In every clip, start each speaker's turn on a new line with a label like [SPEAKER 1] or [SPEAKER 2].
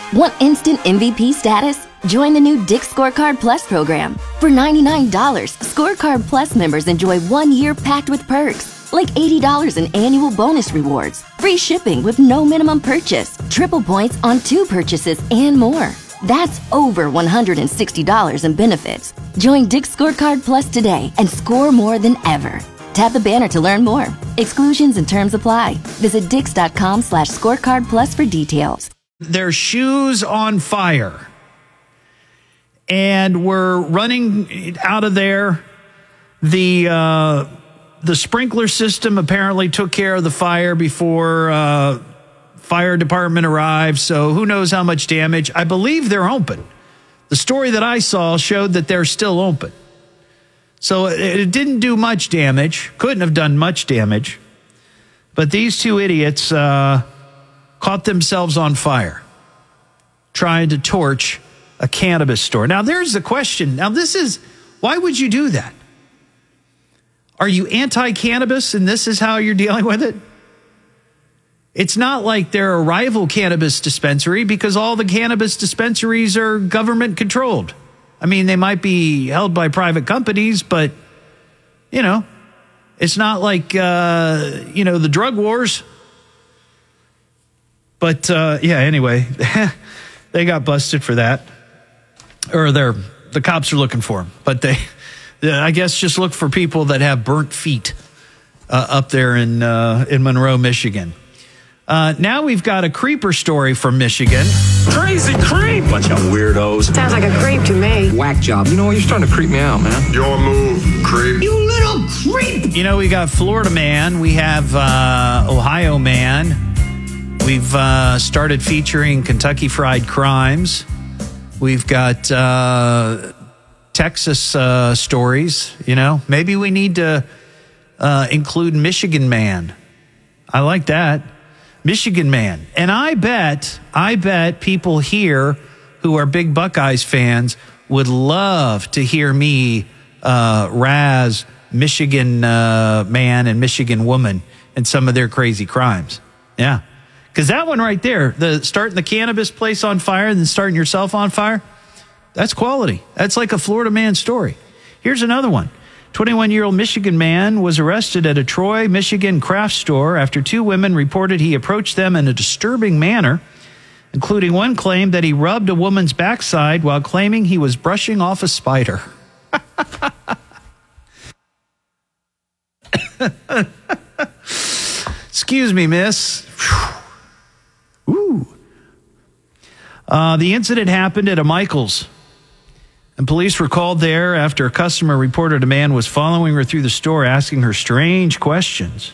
[SPEAKER 1] Want instant MVP status? Join the new Dick's Scorecard Plus program. For $99, Scorecard Plus members enjoy 1 year packed with perks, like $80 in annual bonus rewards, free shipping with no minimum purchase, triple points on 2 purchases, and more. That's over $160 in benefits. Join Dick's Scorecard Plus today and score more than ever. Tap the banner to learn more. Exclusions and terms apply. Visit dix.com/scorecardplus for details.
[SPEAKER 2] Their shoes on fire. And we're running out of there. The sprinkler system apparently took care of the fire before fire department arrived. So who knows how much damage. I believe they're open. The story that I saw showed that they're still open. So it didn't do much damage. Couldn't have done much damage. But these two idiots caught themselves on fire trying to torch a cannabis store. Now, there's the question. Now, why would you do that? Are you anti-cannabis and this is how you're dealing with it? It's not like they're a rival cannabis dispensary because all the cannabis dispensaries are government controlled. I mean, they might be held by private companies, but, it's not like, the drug wars. But, anyway, they got busted for that. Or the cops are looking for them. But I guess just look for people that have burnt feet up there in Monroe, Michigan. Now we've got a creeper story from Michigan.
[SPEAKER 3] Crazy creep! Bunch of weirdos.
[SPEAKER 4] Sounds like a creep to me.
[SPEAKER 3] Whack job. You know what? You're starting to creep me out, man.
[SPEAKER 5] Your move, creep.
[SPEAKER 4] You little creep!
[SPEAKER 2] We got Florida man. We have Ohio man. We've started featuring Kentucky Fried Crimes. We've got Texas stories. Maybe we need to include Michigan man. I like that. Michigan man. And I bet people here who are big Buckeyes fans would love to hear me razz Michigan man and Michigan woman and some of their crazy crimes. Yeah. Because that one right there, the starting the cannabis place on fire and then starting yourself on fire, that's quality. That's like a Florida man story. Here's another one. 21-year-old Michigan man was arrested at a Troy, Michigan craft store after 2 women reported he approached them in a disturbing manner, including one claim that he rubbed a woman's backside while claiming he was brushing off a spider. Excuse me, miss. Ooh. The incident happened at a Michael's. And police were called there after a customer reported a man was following her through the store, asking her strange questions.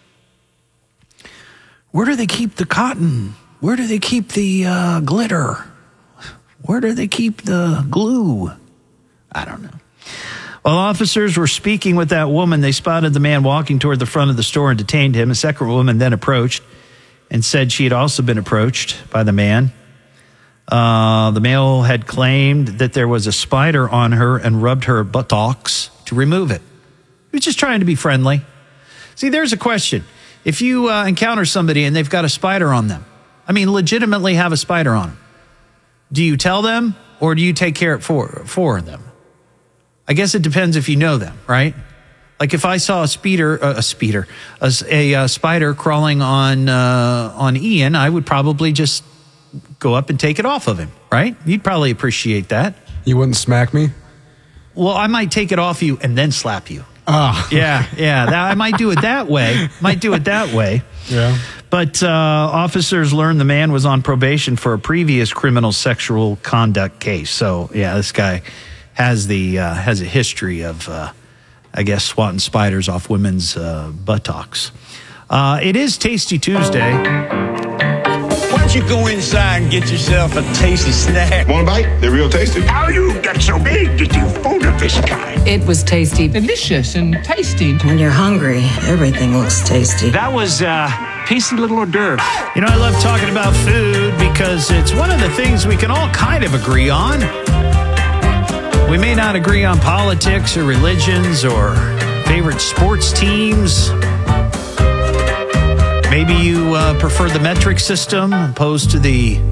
[SPEAKER 2] Where do they keep the cotton? Where do they keep the glitter? Where do they keep the glue? I don't know. While officers were speaking with that woman, they spotted the man walking toward the front of the store and detained him. A second woman then approached and said she had also been approached by the man. The male had claimed that there was a spider on her and rubbed her buttocks to remove it. He was just trying to be friendly. See, there's a question. If you encounter somebody and they've got a spider on them, legitimately have a spider on them, do you tell them or do you take care of it for them? I guess it depends if you know them, right? Like if I saw a spider crawling on Ian, I would probably just go up and take it off of him, right? You'd probably appreciate that.
[SPEAKER 6] You wouldn't smack me?
[SPEAKER 2] Well, I might take it off you and then slap you.
[SPEAKER 6] Oh.
[SPEAKER 2] Yeah. I might do it that way.
[SPEAKER 6] Yeah.
[SPEAKER 2] But officers learned the man was on probation for a previous criminal sexual conduct case. So, yeah, this guy has a history of, swatting spiders off women's buttocks. It is Tasty Tuesday.
[SPEAKER 7] Why don't you go inside and get yourself a tasty snack?
[SPEAKER 5] Want a bite? They're real tasty.
[SPEAKER 7] How you get so big that you food of this kind?
[SPEAKER 8] It was tasty. Delicious and tasty.
[SPEAKER 9] When you're hungry, everything looks tasty.
[SPEAKER 3] That was tasty little hors d'oeuvre.
[SPEAKER 2] I love talking about food because it's one of the things we can all kind of agree on. We may not agree on politics or religions or favorite sports teams. Maybe you prefer the metric system opposed to the